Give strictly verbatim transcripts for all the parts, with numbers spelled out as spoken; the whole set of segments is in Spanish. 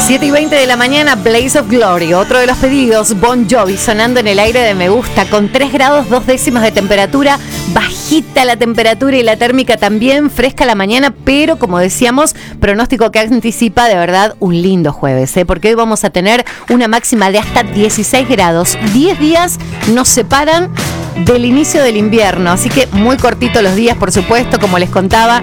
siete y veinte de la mañana, Blaze of Glory, otro de los pedidos, Bon Jovi sonando en el aire de Me Gusta, con tres grados dos décimas de temperatura, bajita la temperatura y la térmica también, fresca la mañana, pero como decíamos, pronóstico que anticipa de verdad un lindo jueves, ¿eh? Porque hoy vamos a tener una máxima de hasta dieciséis grados, diez días nos separan del inicio del invierno, así que muy cortito los días, por supuesto, como les contaba.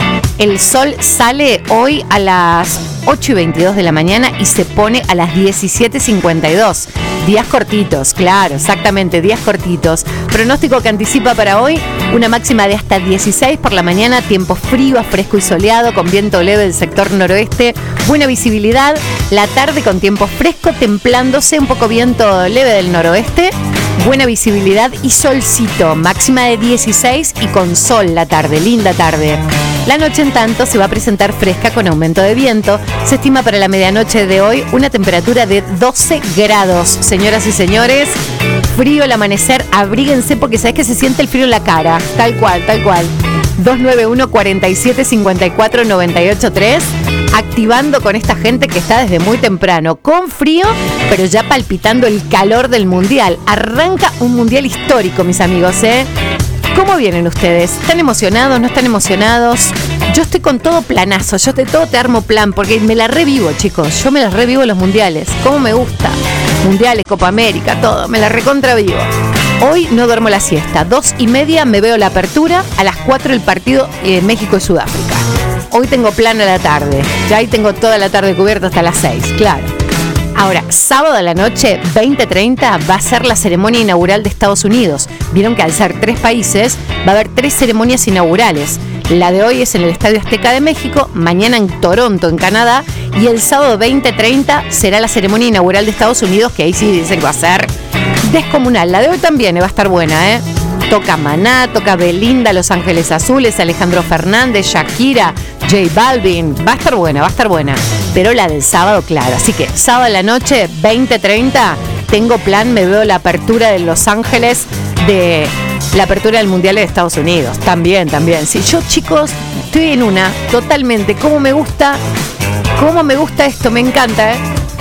El sol sale hoy a las ocho y veintidós de la mañana y se pone a las diecisiete cincuenta y dos. Días cortitos, claro, exactamente, días cortitos. Pronóstico que anticipa para hoy una máxima de hasta dieciséis por la mañana, tiempo frío, fresco y soleado, con viento leve del sector noroeste, buena visibilidad. La tarde con tiempo fresco, templándose, un poco viento leve del noroeste, buena visibilidad y solcito, máxima de dieciséis y con sol la tarde, linda tarde. La noche, en tanto, se va a presentar fresca con aumento de viento. Se estima para la medianoche de hoy una temperatura de doce grados. Señoras y señores, frío al amanecer, abríguense porque sabes que se siente el frío en la cara. Tal cual, tal cual. dos nueve uno, cuatro siete, cinco cuatro, nueve ocho tres. Activando con esta gente que está desde muy temprano, con frío, pero ya palpitando el calor del mundial. Arranca un mundial histórico, mis amigos, ¿eh? ¿Cómo vienen ustedes? ¿Están emocionados? ¿No están emocionados? Yo estoy con todo planazo, yo de todo te armo plan, porque me la revivo, chicos. Yo me la revivo los mundiales. ¿Cómo me gusta? Mundiales, Copa América, todo. Me la recontra vivo. Hoy no duermo la siesta. Dos y media me veo la apertura. A las cuatro el partido eh, México y Sudáfrica. Hoy tengo plan a la tarde. Ya ahí tengo toda la tarde cubierta hasta las seis, claro. Ahora, sábado a la noche, veinte treinta, va a ser la ceremonia inaugural de Estados Unidos. Vieron que al ser tres países, va a haber tres ceremonias inaugurales. La de hoy es en el Estadio Azteca de México, mañana en Toronto, en Canadá, y el sábado veinte treinta será la ceremonia inaugural de Estados Unidos, que ahí sí dice que va a ser descomunal. La de hoy también va a estar buena, ¿eh? Toca Maná, toca Belinda, Los Ángeles Azules, Alejandro Fernández, Shakira, J Balvin. Va a estar buena, va a estar buena. Pero la del sábado, claro. Así que sábado a la noche, veinte treinta, tengo plan, me veo la apertura de Los Ángeles, de la apertura del Mundial de Estados Unidos. También, también. Sí, yo, chicos, estoy en una, totalmente. ¿Cómo me gusta? ¿Cómo me gusta esto? Me encanta, ¿eh?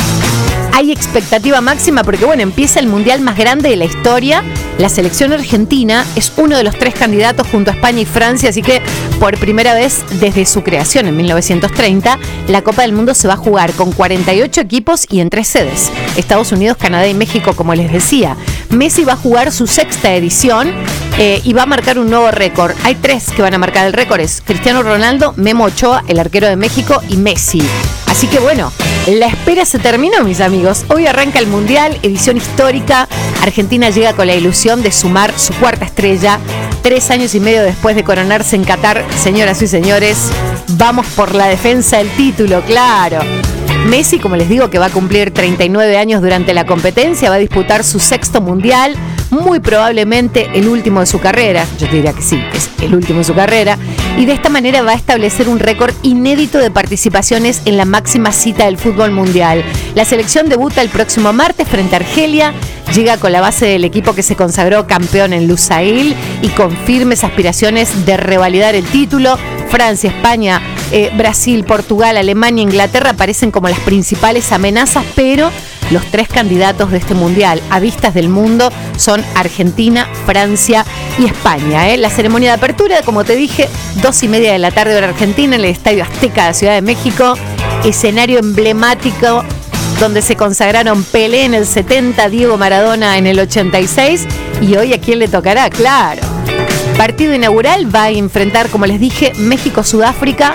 Hay expectativa máxima porque, bueno, empieza el mundial más grande de la historia. La selección argentina es uno de los tres candidatos junto a España y Francia, así que por primera vez desde su creación en mil novecientos treinta, la Copa del Mundo se va a jugar con cuarenta y ocho equipos y en tres sedes: Estados Unidos, Canadá y México, como les decía. Messi va a jugar su sexta edición eh, y va a marcar un nuevo récord. Hay tres que van a marcar el récord: es Cristiano Ronaldo, Memo Ochoa, el arquero de México, y Messi. Así que bueno, la espera se terminó, mis amigos. Hoy arranca el Mundial, edición histórica. Argentina llega con la ilusión de sumar su cuarta estrella. Tres años y medio después de coronarse en Qatar, señoras y señores, vamos por la defensa del título, claro. Messi, como les digo, que va a cumplir treinta y nueve años durante la competencia, va a disputar su sexto Mundial, muy probablemente el último de su carrera. Yo te diría que sí, es el último de su carrera. Y de esta manera va a establecer un récord inédito de participaciones en la máxima cita del fútbol mundial. La selección debuta el próximo martes frente a Argelia. Llega con la base del equipo que se consagró campeón en Lusail y con firmes aspiraciones de revalidar el título. Francia, España, eh, Brasil, Portugal, Alemania, Inglaterra aparecen como las principales amenazas, pero los tres candidatos de este mundial a vistas del mundo son Argentina, Francia y España, ¿eh? La ceremonia de apertura, como te dije, dos y media de la tarde hora argentina en el Estadio Azteca de la Ciudad de México, escenario emblemático donde se consagraron Pelé en el setenta, Diego Maradona en el ochenta y seis, y hoy ¿a quién le tocará? Claro. Partido inaugural va a enfrentar, como les dije, México-Sudáfrica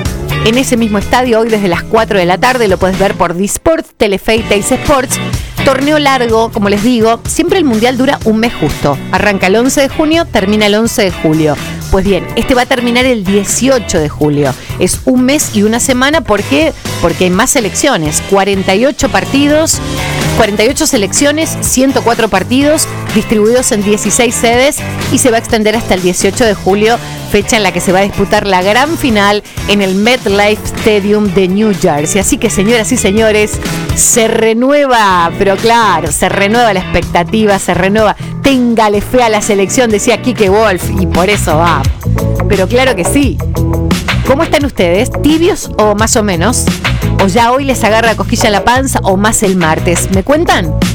en ese mismo estadio hoy desde las cuatro de la tarde. Lo puedes ver por Disport, Telefe y Teis Sports. Torneo largo, como les digo, siempre el mundial dura un mes justo. Arranca el once de junio, termina el once de julio. Pues bien, este va a terminar el dieciocho de julio. Es un mes y una semana. ¿Por qué? Porque hay más selecciones. cuarenta y ocho partidos, cuarenta y ocho selecciones, ciento cuatro partidos distribuidos en dieciséis sedes y se va a extender hasta el dieciocho de julio, fecha en la que se va a disputar la gran final en el MetLife Stadium de New Jersey. Así que, señoras y señores, se renueva, pero claro, se renueva la expectativa, se renueva. Téngale fe a la selección, decía Quique Wolf, y por eso va. Pero claro que sí. ¿Cómo están ustedes? ¿Tibios o más o menos? o ya hoy les agarra cosquilla en la panza o más el martes. ¿Me cuentan?